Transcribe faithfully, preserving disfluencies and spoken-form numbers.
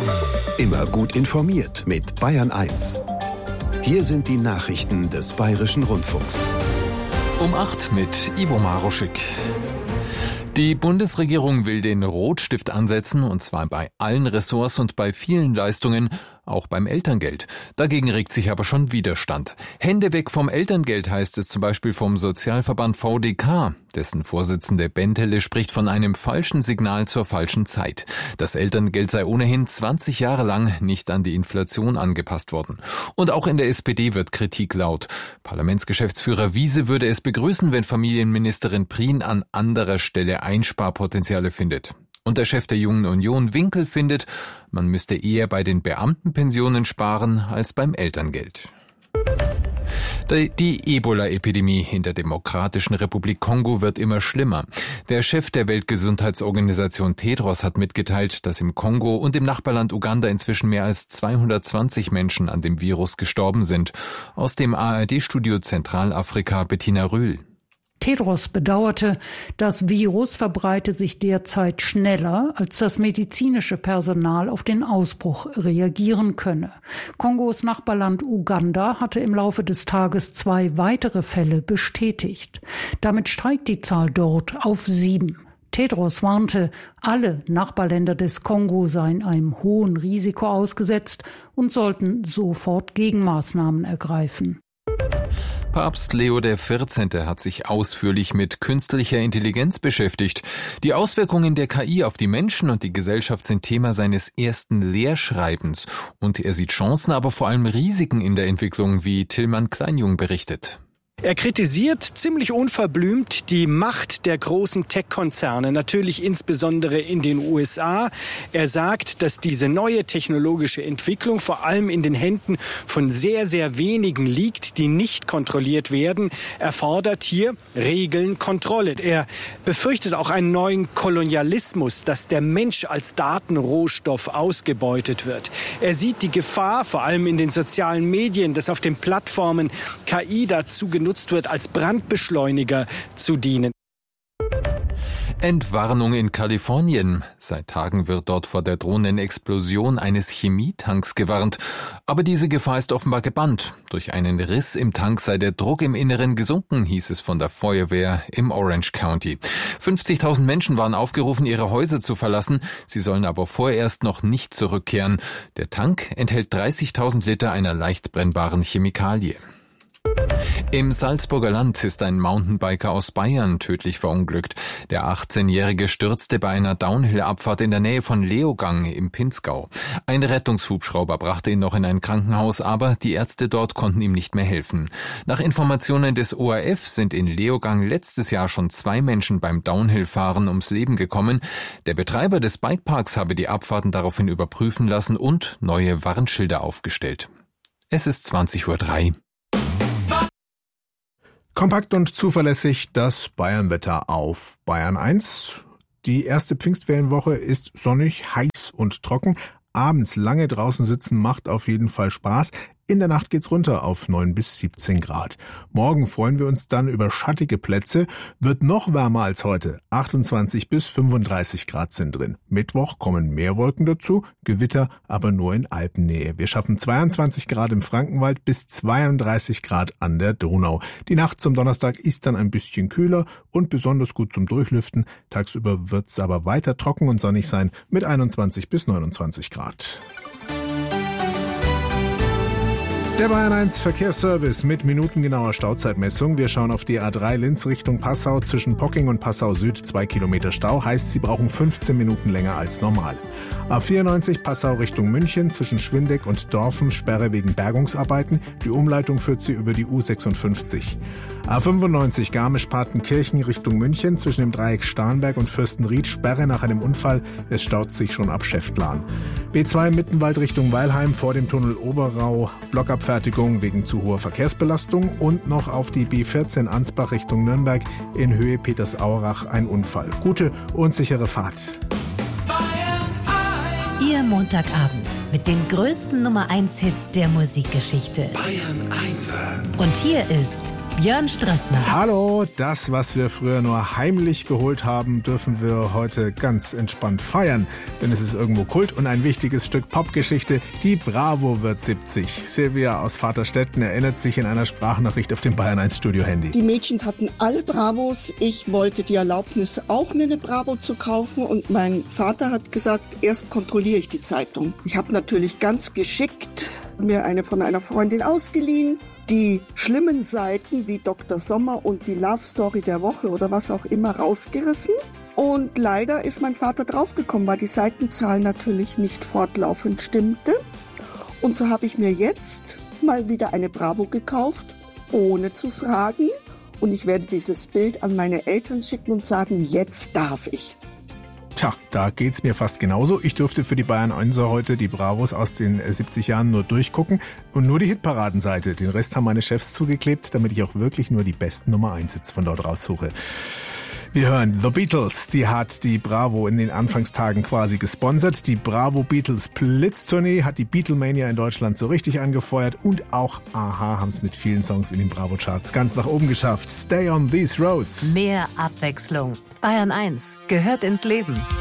Immer gut informiert mit Bayern eins. Hier sind die Nachrichten des Bayerischen Rundfunks. Um acht mit Ivo Maroschik. Die Bundesregierung will den Rotstift ansetzen, und zwar bei allen Ressorts und bei vielen Leistungen, auch beim Elterngeld. Dagegen regt sich aber schon Widerstand. Hände weg vom Elterngeld, heißt es zum Beispiel vom Sozialverband V D K. Dessen Vorsitzende Bentele spricht von einem falschen Signal zur falschen Zeit. Das Elterngeld sei ohnehin zwanzig Jahre lang nicht an die Inflation angepasst worden. Und auch in der S P D wird Kritik laut. Parlamentsgeschäftsführer Wiese würde es begrüßen, wenn Familienministerin Prien an anderer Stelle Einsparpotenziale findet. Und der Chef der Jungen Union, Winkel, findet, man müsste eher bei den Beamtenpensionen sparen als beim Elterngeld. Die Ebola-Epidemie in der Demokratischen Republik Kongo wird immer schlimmer. Der Chef der Weltgesundheitsorganisation Tedros hat mitgeteilt, dass im Kongo und im Nachbarland Uganda inzwischen mehr als zweihundertzwanzig Menschen an dem Virus gestorben sind. Aus dem A R D-Studio Zentralafrika Bettina Rühl. Tedros bedauerte, das Virus verbreite sich derzeit schneller, als das medizinische Personal auf den Ausbruch reagieren könne. Kongos Nachbarland Uganda hatte im Laufe des Tages zwei weitere Fälle bestätigt. Damit steigt die Zahl dort auf sieben. Tedros warnte, alle Nachbarländer des Kongo seien einem hohen Risiko ausgesetzt und sollten sofort Gegenmaßnahmen ergreifen. Papst Leo der vierzehnte hat sich ausführlich mit künstlicher Intelligenz beschäftigt. Die Auswirkungen der K I auf die Menschen und die Gesellschaft sind Thema seines ersten Lehrschreibens. Und er sieht Chancen, aber vor allem Risiken in der Entwicklung, wie Tillmann Kleinjung berichtet. Er kritisiert ziemlich unverblümt die Macht der großen Tech-Konzerne, natürlich insbesondere in den U S A. Er sagt, dass diese neue technologische Entwicklung vor allem in den Händen von sehr, sehr wenigen liegt, die nicht kontrolliert werden. Er fordert hier Regeln, Kontrolle. Er befürchtet auch einen neuen Kolonialismus, dass der Mensch als Datenrohstoff ausgebeutet wird. Er sieht die Gefahr, vor allem in den sozialen Medien, dass auf den Plattformen K I dazu genutzt wird, als Brandbeschleuniger zu dienen. Entwarnung in Kalifornien. Seit Tagen wird dort vor der drohenden Explosion eines Chemietanks gewarnt. Aber diese Gefahr ist offenbar gebannt. Durch einen Riss im Tank sei der Druck im Inneren gesunken, hieß es von der Feuerwehr im Orange County. fünfzigtausend Menschen waren aufgerufen, ihre Häuser zu verlassen. Sie sollen aber vorerst noch nicht zurückkehren. Der Tank enthält dreißigtausend Liter einer leicht brennbaren Chemikalie. Im Salzburger Land ist ein Mountainbiker aus Bayern tödlich verunglückt. Der achtzehnjährige stürzte bei einer Downhill-Abfahrt in der Nähe von Leogang im Pinzgau. Ein Rettungshubschrauber brachte ihn noch in ein Krankenhaus, aber die Ärzte dort konnten ihm nicht mehr helfen. Nach Informationen des O R F sind in Leogang letztes Jahr schon zwei Menschen beim Downhill-Fahren ums Leben gekommen. Der Betreiber des Bikeparks habe die Abfahrten daraufhin überprüfen lassen und neue Warnschilder aufgestellt. Es ist zwanzig Uhr drei. Kompakt und zuverlässig das Bayernwetter auf Bayern eins. Die erste Pfingstferienwoche ist sonnig, heiß und trocken. Abends lange draußen sitzen macht auf jeden Fall Spaß. In der Nacht geht's runter auf neun bis siebzehn Grad. Morgen freuen wir uns dann über schattige Plätze. Wird noch wärmer als heute. achtundzwanzig bis fünfunddreißig Grad sind drin. Mittwoch kommen mehr Wolken dazu, Gewitter aber nur in Alpennähe. Wir schaffen zweiundzwanzig Grad im Frankenwald bis zweiunddreißig Grad an der Donau. Die Nacht zum Donnerstag ist dann ein bisschen kühler und besonders gut zum Durchlüften. Tagsüber wird's aber weiter trocken und sonnig sein mit einundzwanzig bis neunundzwanzig Grad. Der Bayern eins Verkehrsservice mit minutengenauer Stauzeitmessung. Wir schauen auf die A drei Linz Richtung Passau. Zwischen Pocking und Passau Süd zwei Kilometer Stau. Heißt, Sie brauchen fünfzehn Minuten länger als normal. A vierundneunzig Passau Richtung München. Zwischen Schwindeck und Dorfen Sperre wegen Bergungsarbeiten. Die Umleitung führt Sie über die U sechsundfünfzig. A fünfundneunzig Garmisch-Partenkirchen Richtung München. Zwischen dem Dreieck Starnberg und Fürstenried Sperre nach einem Unfall. Es staut sich schon ab Schäftlarn. B zwei Mittenwald Richtung Weilheim vor dem Tunnel Oberrau. Blockabfertigung wegen zu hoher Verkehrsbelastung. Und noch auf die B vierzehn Ansbach Richtung Nürnberg in Höhe Petersaurach ein Unfall. Gute und sichere Fahrt. Ihr Montagabend mit den größten Nummer eins Hits der Musikgeschichte. Bayern eins. Und hier ist Björn Strassner. Hallo, das, was wir früher nur heimlich geholt haben, dürfen wir heute ganz entspannt feiern. Denn es ist irgendwo Kult und ein wichtiges Stück Popgeschichte. Die Bravo wird siebzig. Silvia aus Vaterstetten erinnert sich in einer Sprachnachricht auf dem Bayern eins Studio-Handy. Die Mädchen hatten alle Bravos. Ich wollte die Erlaubnis, auch mir eine Bravo zu kaufen. Und mein Vater hat gesagt, erst kontrolliere ich die Zeitung. Ich habe natürlich ganz geschickt mir eine von einer Freundin ausgeliehen. Die schlimmen Seiten wie Doktor Sommer und die Love Story der Woche oder was auch immer rausgerissen. Und leider ist mein Vater draufgekommen, weil die Seitenzahl natürlich nicht fortlaufend stimmte. Und so habe ich mir jetzt mal wieder eine Bravo gekauft, ohne zu fragen. Und ich werde dieses Bild an meine Eltern schicken und sagen, jetzt darf ich. Tja, da geht's mir fast genauso. Ich durfte für die Bayern eins heute die Bravos aus den siebzig Jahren nur durchgucken und nur die Hitparadenseite. Den Rest haben meine Chefs zugeklebt, damit ich auch wirklich nur die besten Nummer eins Hits von dort raussuche. Wir hören The Beatles, die hat die Bravo in den Anfangstagen quasi gesponsert. Die Bravo Beatles Blitztournee hat die Beatlemania in Deutschland so richtig angefeuert und auch Aha haben es mit vielen Songs in den Bravo-Charts ganz nach oben geschafft. Stay on these roads. Mehr Abwechslung. Bayern eins gehört ins Leben.